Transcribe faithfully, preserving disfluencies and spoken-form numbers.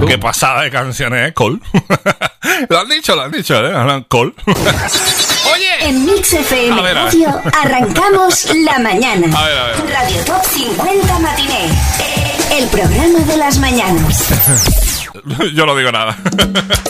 Qué pasada de canciones, ¿eh? Col. Lo han dicho, lo han dicho, ¿eh? Col. Oye. En Mix F M A ver, a ver. Radio arrancamos la mañana. A ver, a ver. Radio Top cincuenta Matiné. El programa de las mañanas. Yo no digo nada.